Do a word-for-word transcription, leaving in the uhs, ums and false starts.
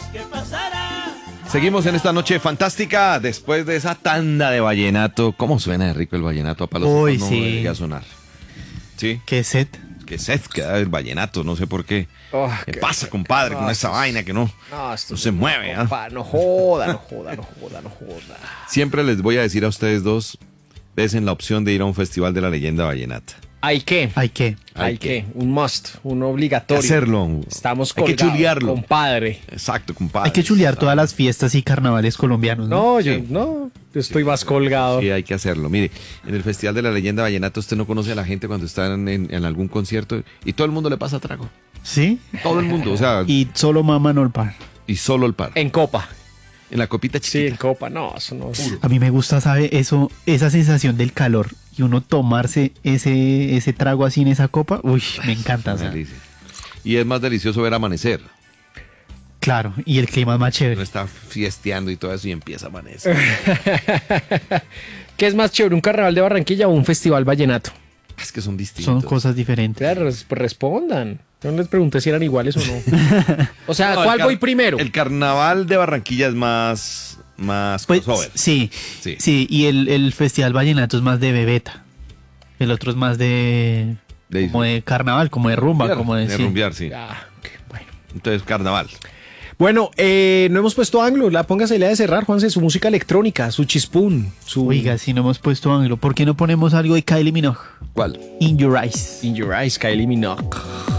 Seguimos en esta noche fantástica después de esa tanda de vallenato. ¿Cómo suena de rico el vallenato? A palos Uy, no sí. debería sonar. ¿Sí? ¿Qué set? Qué sed que da el vallenato, no sé por qué. Oh, ¿Qué qué- pasa, compadre, con no, esa esto es- vaina que no, No, esto no es- se mueve? ¿ah? compa, no joda, no joda, no joda, no joda. Siempre les voy a decir a ustedes dos, desen la opción de ir a un festival de la leyenda vallenata. ¿Hay qué? ¿Hay qué? Hay Hay que, un must, un Hay obligatorio. que hacerlo. Estamos Hay que colgados, chulearlo. compadre. Exacto, compadre. Hay que chulear todas las fiestas y carnavales colombianos, ¿no? No, yo Sí. no, yo estoy más colgado. Sí, hay que hacerlo. Mire, en el Festival de la Leyenda Vallenata usted no conoce a la gente cuando están en, en algún concierto y todo el mundo le pasa trago. ¿Sí? Todo el mundo, o sea, y, Y solo maman el par. solo el par. En copa. En la copita Sí, en chiquita. copa. No, eso no. A mí me gusta, ¿sabe? Eso, esa sensación del calor y uno tomarse ese, ese trago así en esa copa. Uy, me encanta. o sea, Delicia. Y es más delicioso ver amanecer. claro, y el clima es más Uno chévere. está fiesteando y todo eso y empieza a amanecer. ¿Qué es más chévere, un carnaval de Barranquilla o un festival vallenato? Es que son distintos. Son cosas diferentes. Claro, res- pues respondan. Yo no les pregunté si eran iguales o no. O sea, No, el ¿cuál car- voy primero? El carnaval de Barranquilla es más, más Pues, crossover. sí, Sí. sí, y el, el Festival Vallenato es más de bebeta. El otro es más de... De- como de carnaval, como de rumba, Rumbear, como de... de sí. rumbear, sí. Ah, ok, bueno. Entonces, carnaval. Bueno, eh, no hemos puesto Anglo. La póngase la de cerrar, Juanse, su música electrónica, su chispún, su Oiga, si no hemos puesto ángulo, ¿por qué no ponemos algo de Kylie Minogue? ¿Cuál? In Your Eyes. In Your Eyes, Kylie Minogue.